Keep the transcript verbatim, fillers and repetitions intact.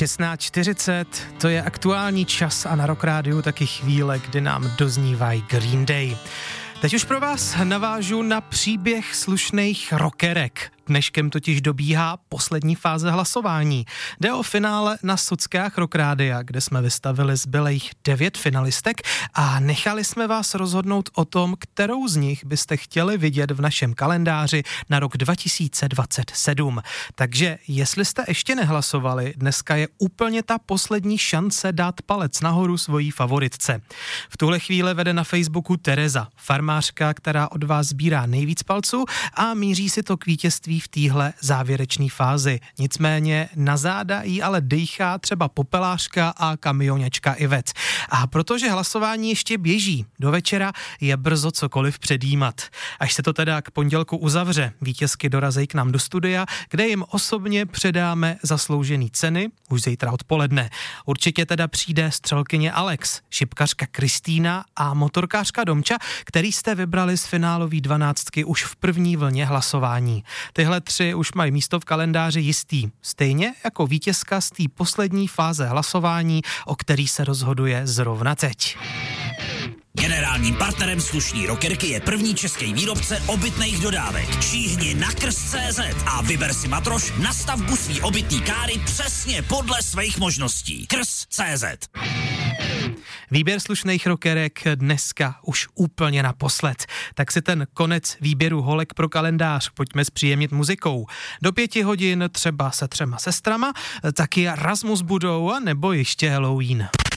šestnáct čtyřicet, to je aktuální čas a na Rock Rádiu taky chvíle, kdy nám doznívají Green Day. Teď už pro vás navážu na příběh slušných rockerek. Dneškem totiž dobíhá poslední fáze hlasování. Jde o finále na Sockách Rock Rádia, kde jsme vystavili zbylejch devět finalistek a nechali jsme vás rozhodnout o tom, kterou z nich byste chtěli vidět v našem kalendáři na rok dva tisíce dvacet sedm. Takže jestli jste ještě nehlasovali, dneska je úplně ta poslední šance dát palec nahoru svojí favoritce. V tuhle chvíli vede na Facebooku Tereza, farmářka, která od vás sbírá nejvíc palců a míří si to k vítězství v téhle závěrečné fázi. Nicméně na záda jí ale dejchá třeba popelářka a kamionečka Ivet. A protože hlasování ještě běží, do večera je brzo cokoliv předjímat. Až se to teda k pondělku uzavře, vítězky dorazí k nám do studia, kde jim osobně předáme zasloužený ceny už zítra odpoledne. Určitě teda přijde střelkyně Alex, šipkařka Kristýna a motorkářka Domča, který jste vybrali z finálový dvanáctky už v první vlně hlasování. Tyhle tři už mají místo v kalendáři jistý, stejně jako vítězka z té poslední fáze hlasování, o který se rozhoduje zrovna teď. Generálním partnerem slušný rockerky je první český výrobce obytných dodávek. Šíhni na krst tečka cé zet a vyber si matroš na stavbu svý obytný káry přesně podle svých možností. krst tečka cé zet. Výběr slušných rockerek dneska už úplně naposled. Tak si ten konec výběru holek pro kalendář pojďme zpříjemnit muzikou. Do pěti hodin třeba se třema sestrama, taky Rasmus budou, nebo ještě Halloween.